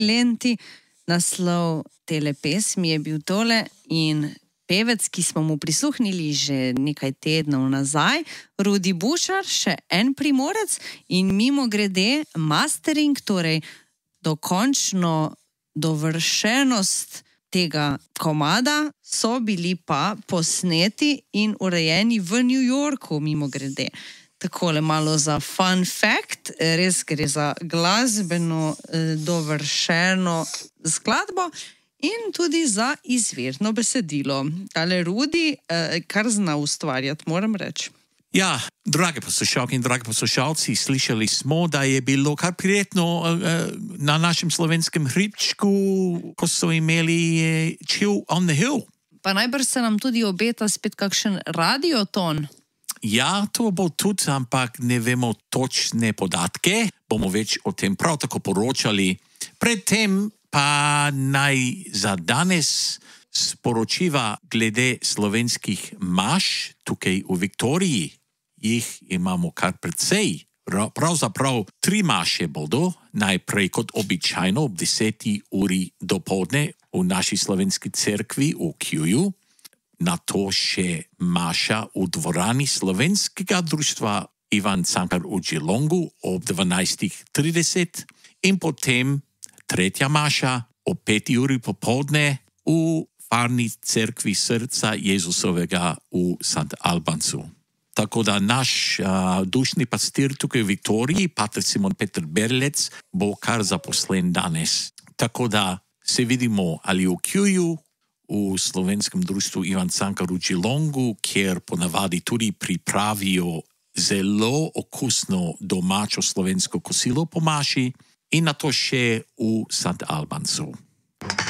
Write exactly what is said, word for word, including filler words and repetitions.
lenti. Naslov tele pesmi je bil tole in pevec, ki smo mu prisluhnili že nekaj tednov nazaj, Rudi Bušar, še en Primorec in mimo grede mastering, torej dokončno dovršenost tega komada so bili pa posneti in urejeni v New Yorku, mimo grede. Takole malo za fun fact, res gre za glasbeno eh, dovršeno skladbo in tudi za izvirno besedilo. Ale Rudi, eh, kar zna ustvarjati, moram reči. Ja, drage poslušalke in dragi poslušalci, slišali smo, da je bilo kar prijetno eh, na našem slovenskem hribčku, ko so imeli eh, Chill on the Hill. Pa najbrž se nam tudi obeta spet kakšen radioton. Ja, to bo tudi, ampak ne vemo točne podatke. Bomo več o tem prav tako poročali. Predtem pa naj za danes sporočiva glede slovenskih maš tukaj v Viktoriji. Jih imamo kar precej. Pravzaprav tri maše bodo. Najprej kot običajno ob deseti uri dopoldne v naši slovenski cerkvi v Kjuju. Na to še maša v dvorani slovenskega društva Ivan Cankar v Geelongu ob dvanajstih trideset in potem tretja maša ob peti uri popoldne v farni cerkvi srca Jezusovega v Sant Albancu. Tako da naš uh, dušni pastir tukaj v Viktoriji, pater Simon Peter Berlec, bo kar zaposlen danes. Tako da se vidimo ali v Kjuju, v slovenskem društvu Ivan Cankar v Geelongu, kjer ponavadi tudi pripravijo zelo okusno domačo slovensko kosilo po maši in na to še v Sant Albancu.